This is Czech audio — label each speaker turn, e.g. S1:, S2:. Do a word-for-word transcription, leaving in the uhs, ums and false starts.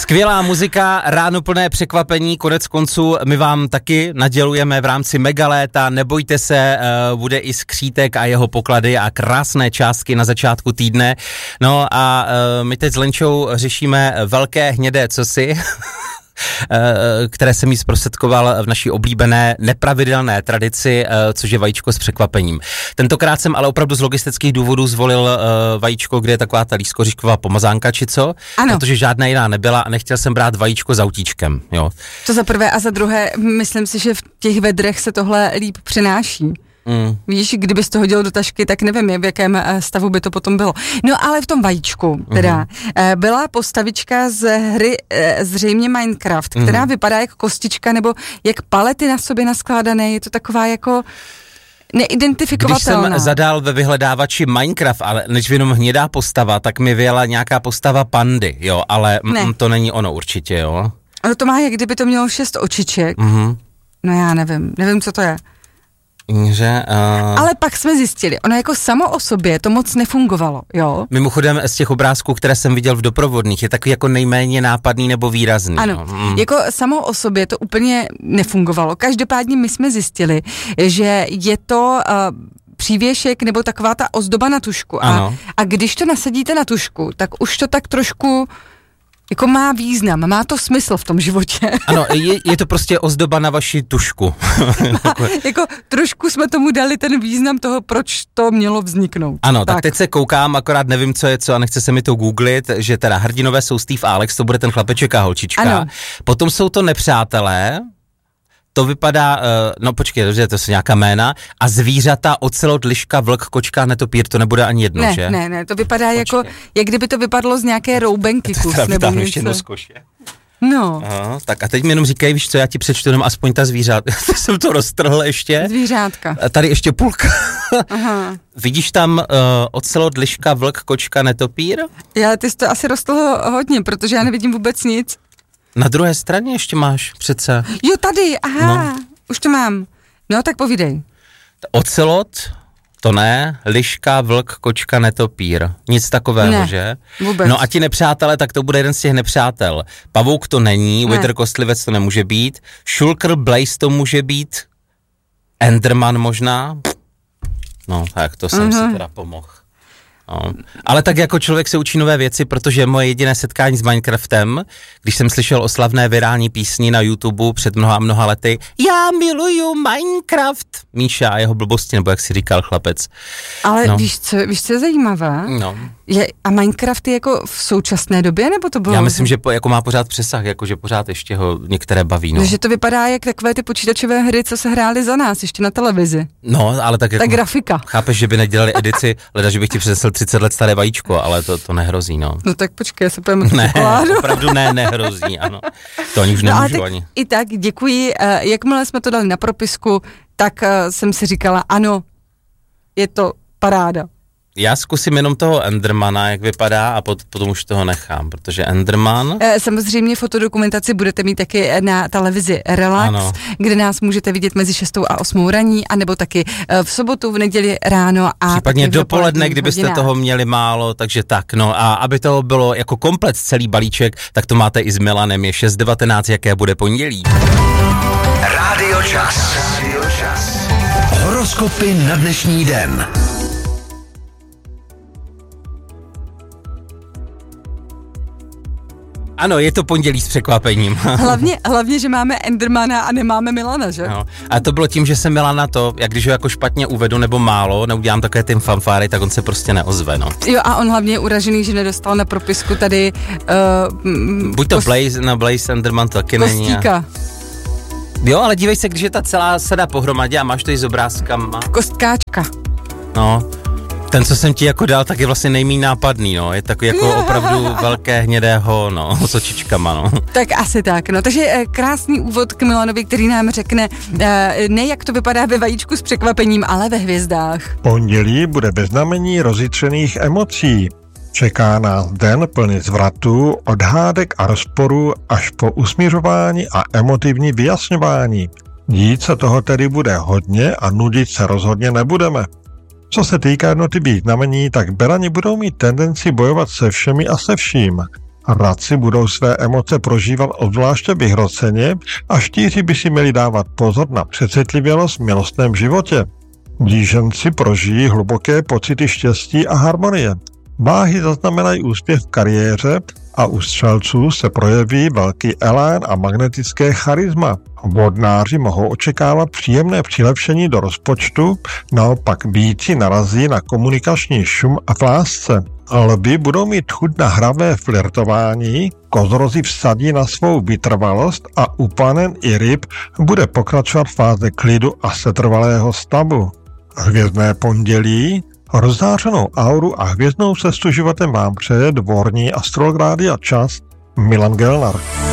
S1: Skvělá muzika, ráno plné překvapení, konec konců my vám taky nadělujeme v rámci Megaléta, nebojte se, uh, bude i skřítek a jeho poklady a krásné částky na začátku týdne. No a uh, my teď s Lenčou řešíme velké hnědé cosi, které jsem jí zprostředkoval v naší oblíbené nepravidelné tradici, což je vajíčko s překvapením. Tentokrát jsem ale opravdu z logistických důvodů zvolil vajíčko, kde je taková ta lískoříšková pomazánka, či co? Ano. Protože žádná jiná nebyla a nechtěl jsem brát vajíčko s autíčkem, jo.
S2: To za prvé a za druhé, myslím si, že v těch vedrech se tohle líp přenáší. Mm. Víš, kdybys to hodil do tašky, tak nevím, v jakém stavu by to potom bylo. No ale v tom vajíčku teda mm. byla postavička z hry zřejmě Minecraft, která mm. vypadá jako kostička nebo jak palety na sobě naskládané, je to taková jako neidentifikovatelná.
S1: Když jsem zadal ve vyhledávači Minecraft, ale než jenom hnědá postava, tak mi vyjela nějaká postava pandy, jo, ale ne. m, to není ono určitě, jo.
S2: Ale to má, jak kdyby to mělo šest očiček. Mm. No já nevím, nevím, co to je.
S1: Že, uh...
S2: Ale pak jsme zjistili, ono jako samo o sobě to moc nefungovalo, jo?
S1: Mimochodem z těch obrázků, které jsem viděl v doprovodných, je takový jako nejméně nápadný nebo výrazný.
S2: Ano,
S1: no. mm.
S2: jako samo o sobě to úplně nefungovalo. Každopádně my jsme zjistili, že je to uh, přívěšek nebo taková ta ozdoba na tušku. A, a když to nasadíte na tušku, tak už to tak trošku... Jako má význam, má to smysl v tom životě.
S1: Ano, je, je to prostě ozdoba na vaši tušku.
S2: Jako trošku jsme tomu dali ten význam toho, proč to mělo vzniknout.
S1: Ano, tak, tak teď se koukám, akorát nevím, co je co a nechce se mi to googlit, že teda hrdinové jsou Steve a Alex, to bude ten chlapeček a holčička. Ano. Potom jsou to nepřátelé, to vypadá, uh, no počkej, dobře, to jsou nějaká jména, a zvířata, ocelot, liška, vlk, kočka, netopír, to nebude ani jedno,
S2: ne,
S1: že?
S2: Ne, ne, to vypadá počkej. Jako, jak kdyby to vypadlo z nějaké roubenky kus, nebo něco.
S1: Ještě jedno z koše.
S2: No.
S1: Aha, tak a teď mi jenom říkají, víš co, já ti přečtu jenom aspoň ta zvířat. jsem to roztrhl ještě.
S2: Zvířátka.
S1: A tady ještě půlka.
S2: Aha.
S1: Vidíš tam uh, ocelot, liška, vlk, kočka, netopír?
S2: Já, ty jsi to asi roztrhl hodně, protože já nevidím vůbec nic.
S1: Na druhé straně ještě máš přece.
S2: Jo, tady, aha, no. Už to mám. No, tak povídej.
S1: Ocelot, to ne, liška, vlk, kočka, netopír. Nic takového,
S2: ne,
S1: že?
S2: Vůbec.
S1: No a ti nepřátelé, tak to bude jeden z těch nepřátel. Pavouk to není, ne. Wither kostlivec to nemůže být, Shulker Blaze to může být, Enderman možná. No, tak to jsem uh-huh. si teda pomohl. No. Ale tak jako člověk se učí nové věci, protože moje jediné setkání s Minecraftem, když jsem slyšel o slavné virální písni na YouTube před mnoha a mnoha lety, já miluju Minecraft, Míša a jeho blbosti, nebo jak si říkal chlapec.
S2: Ale
S1: no.
S2: víš, co, víš, co je zajímavé?
S1: No.
S2: Je, a Minecraft je jako v současné době, nebo to bylo?
S1: Já myslím, že po, jako má pořád přesah, jako že pořád ještě ho některé baví. No.
S2: Že to vypadá jak takové ty počítačové hry, co se hrály za nás, ještě na televizi.
S1: No, ale tak jako...
S2: Ta grafika.
S1: Chápeš, že by nedělali edici, leda, že bych ti přinesl třicet let staré vajíčko, ale to, to nehrozí, no.
S2: No tak počkej, já se pojďme
S1: Ne, čokoládu. Opravdu ne, nehrozí, ano. To ani už
S2: no,
S1: nemůžu
S2: tak
S1: ani.
S2: I tak, děkuji. Jakmile jsme to dali na propisku, tak jsem si říkala, ano, je to paráda.
S1: Já zkusím jenom toho Endermana, jak vypadá, a pot, potom už toho nechám, protože Enderman...
S2: Samozřejmě fotodokumentaci budete mít taky na televizi Relax, ano. Kde nás můžete vidět mezi šestou a osmou raní, anebo taky v sobotu, v neděli ráno a...
S1: Případně dopoledne, kdybyste hodinách. Toho měli málo, takže tak, no a aby toho bylo jako komplet celý balíček, tak to máte i s Milanem, je šest devatenáct, jaké bude pondělí.
S3: Rádio Čas. Rádio Čas. Horoskopy na dnešní den.
S1: Ano, je to pondělí s překvapením.
S2: Hlavně, hlavně, že máme Endermana a nemáme Milana, že?
S1: No, a to bylo tím, že se Milana to, jak když ho jako špatně uvedu nebo málo, neudělám takové ty fanfáry, tak on se prostě neozve, no.
S2: Jo, a on hlavně je uražený, že nedostal na propisku tady... Uh,
S1: Buď to kost... Blaze, no Blaze Enderman to taky
S2: Kostíka.
S1: není. Kostíka. Jo, ale dívej se, když je ta celá sada pohromadě a máš to i s obrázkama.
S2: Kostkáčka.
S1: No, ten, co jsem ti jako dal, tak je vlastně nejméně nápadný, no. Je takový jako opravdu velké hnědého, no, s očičkama, no.
S2: Tak asi tak, no. Takže krásný úvod k Milanovi, který nám řekne, ne jak to vypadá ve vajíčku s překvapením, ale ve hvězdách.
S4: Pondělí bude bez znamení rozjitřených emocí. Čeká nás den plný zvratů, odhádek a rozporů až po usmířování a emotivní vyjasňování. Dít se toho tedy bude hodně a nudit se rozhodně nebudeme. Co se týká jednotlivých znamení, tak berani budou mít tendenci bojovat se všemi a se vším. Radci budou své emoce prožívat obzvláště vyhroceně a štíři by si měli dávat pozor na přecitlivělost v milostném životě. Blíženci prožijí hluboké pocity štěstí a harmonie. Váhy zaznamenají úspěch v kariéře a u střelců se projeví velký elán a magnetické charisma. Vodnáři mohou očekávat příjemné přilepšení do rozpočtu, naopak býti narazí na komunikační šum a v lásce. Lvi budou mít chuť na hravé flirtování, kozorozi vsadí na svou vytrvalost a u panen i ryb bude pokračovat fáze klidu a setrvalého stavu. Hvězdné pondělí. Rozzářenou auru a hvězdnou cestu životem vám přeje dvorní astrolog Rádia Čas Milan Gelnar.